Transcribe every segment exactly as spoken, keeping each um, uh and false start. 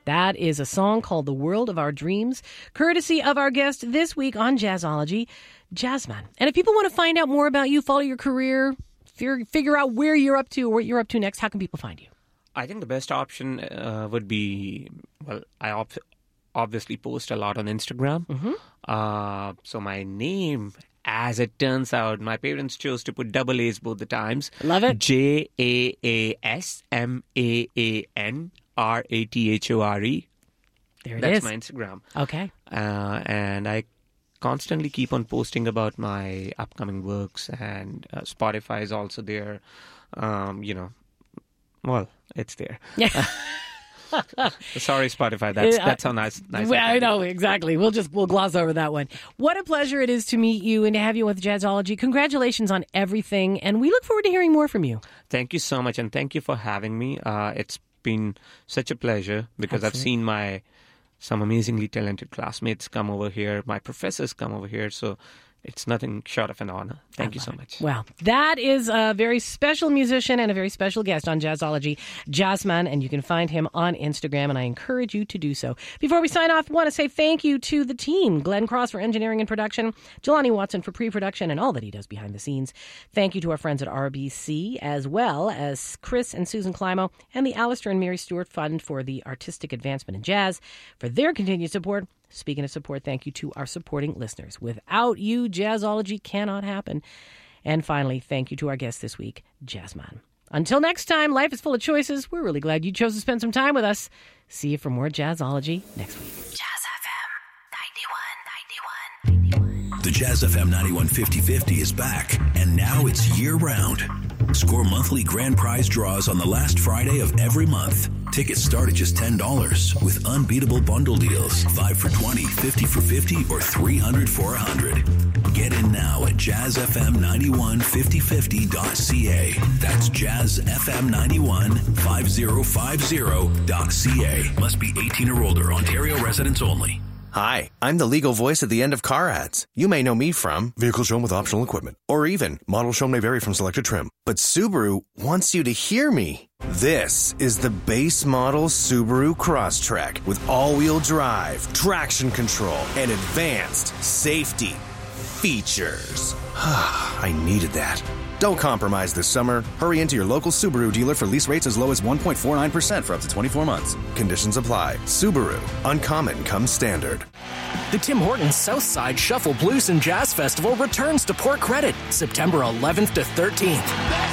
That is a song called The World of Our Dreams, courtesy of our guest this week on Jazzology, Jazzman. And if people want to find out more about you, follow your career, figure out where you're up to or what you're up to next, how can people find you? I think the best option uh, would be, well, I op- obviously post a lot on Instagram. Mm-hmm. Uh, so my name, as it turns out, my parents chose to put double A's both the times. Love it. J A A S M A A N R A T H O R E. There it That's is. my Instagram. Okay. Uh, and I constantly keep on posting about my upcoming works, and uh, Spotify is also there. Um, you know, well, it's there. Yeah. Sorry, Spotify. That's that's how nice. nice well, I know exactly. We'll just we'll gloss over that one. What a pleasure it is to meet you and to have you with Jazzology. Congratulations on everything, and we look forward to hearing more from you. Thank you so much, and thank you for having me. Uh, it's been such a pleasure because Absolutely. I've seen my some amazingly talented classmates come over here. My professors come over here, so it's nothing short of an honor. Thank you so much. Well, that is a very special musician and a very special guest on Jazzology, Jazzman, and you can find him on Instagram, and I encourage you to do so. Before we sign off, I want to say thank you to the team, Glenn Cross for engineering and production, Jelani Watson for pre-production and all that he does behind the scenes. Thank you to our friends at R B C, as well as Chris and Susan Climo and the Alistair and Mary Stewart Fund for the Artistic Advancement in Jazz for their continued support. Speaking of support, thank you to our supporting listeners. Without you, Jazzology cannot happen. And finally, thank you to our guest this week, Jazzman. Until next time, life is full of choices. We're really glad you chose to spend some time with us. See you for more Jazzology next week. Jazz F M ninety-one, ninety-one, ninety-one. The Jazz F M ninety-one fifty fifty is back, and now it's year-round. Score monthly grand prize draws on the last Friday of every month. Tickets start at just ten dollars with unbeatable bundle deals. five for twenty, fifty for fifty, or three hundred for one hundred. Get in now at jazz f m ninety-one fifty fifty dot c a. That's jazz f m ninety-one fifty fifty dot c a. Must be eighteen or older. Ontario residents only. Hi, I'm the legal voice at the end of car ads. You may know me from vehicle shown with optional equipment, or even model shown may vary from selected trim. But Subaru wants you to hear me. This is the base model Subaru Crosstrek with all-wheel drive, traction control, and advanced safety features. I needed that. Don't compromise this summer. Hurry into your local Subaru dealer for lease rates as low as one point four nine percent for up to twenty-four months. Conditions apply. Subaru. Uncommon comes standard. The Tim Hortons Southside Shuffle Blues and Jazz Festival returns to Port Credit September eleventh to thirteenth.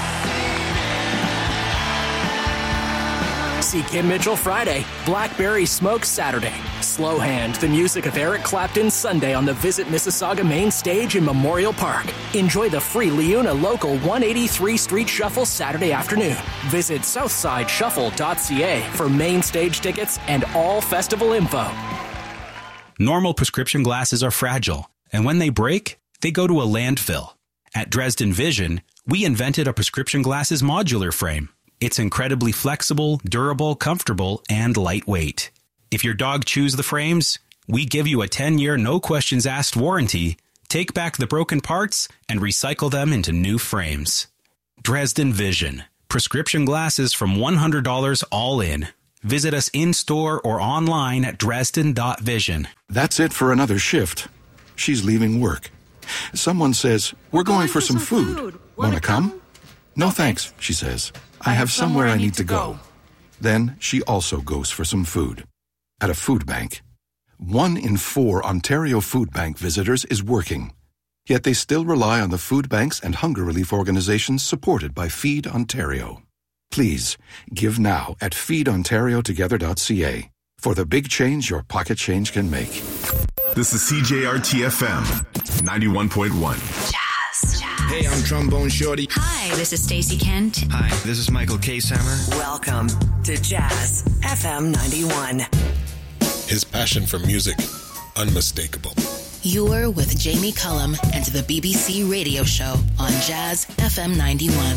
See Kim Mitchell Friday, Blackberry Smoke Saturday, Slow Hand, the music of Eric Clapton Sunday on the Visit Mississauga main stage in Memorial Park. Enjoy the free Leuna Local one eighty-three Street Shuffle Saturday afternoon. Visit southside shuffle dot c a for main stage tickets and all festival info. Normal prescription glasses are fragile, and when they break, they go to a landfill. At Dresden Vision, we invented a prescription glasses modular frame. It's incredibly flexible, durable, comfortable, and lightweight. If your dog chews the frames, we give you a ten-year no-questions-asked warranty, take back the broken parts, and recycle them into new frames. Dresden Vision. Prescription glasses from one hundred dollars all in. Visit us in-store or online at dresden dot vision. That's it for another shift. She's leaving work. Someone says, we're going, going for, for some, some food. food. Want to come? come? No thanks, she says. I have somewhere I need to go. Then she also goes for some food. At a food bank. One in four Ontario Food Bank visitors is working. Yet they still rely on the food banks and hunger relief organizations supported by Feed Ontario. Please, give now at feed ontario together dot c a for the big change your pocket change can make. This is C J R T F M, ninety-one point one. Jazz, jazz. Hey, I'm Trombone Shorty. Hi, this is Stacey Kent. Hi, this is Michael K-Sammer. Welcome to Jazz F M ninety-one. His passion for music, unmistakable. You're with Jamie Cullum and the B B C Radio Show on Jazz F M ninety-one.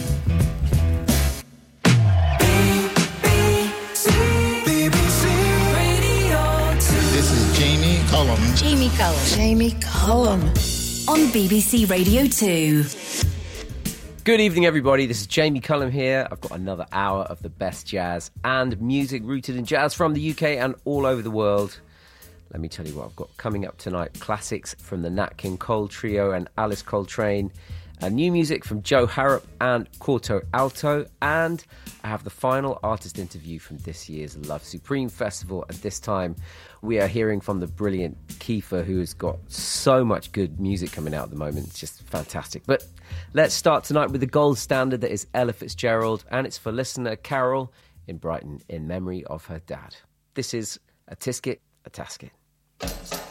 This is Jamie Cullum. Jamie Cullum. Jamie Cullum. On B B C Radio two. Good evening, everybody. This is Jamie Cullum here. I've got another hour of the best jazz and music rooted in jazz from the U K and all over the world. Let me tell you what I've got coming up tonight. Classics from the Nat King Cole Trio and Alice Coltrane. And new music from Joe Harrop and Quarto Alto. And I have the final artist interview from this year's Love Supreme Festival. And this time we are hearing from the brilliant Kiefer, who has got so much good music coming out at the moment. It's just fantastic. But let's start tonight with the gold standard that is Ella Fitzgerald. And it's for listener Carol in Brighton in memory of her dad. This is A Tisket, A Tasket.